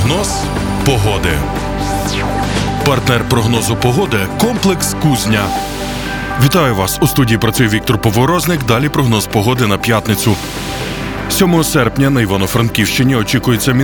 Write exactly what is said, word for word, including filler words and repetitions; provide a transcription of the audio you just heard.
Прогноз погоди. Партнер прогнозу погоди – комплекс «Кузня». Вітаю вас! У студії працює Віктор Поворозник. Далі прогноз погоди на п'ятницю. сьомого серпня на Івано-Франківщині очікується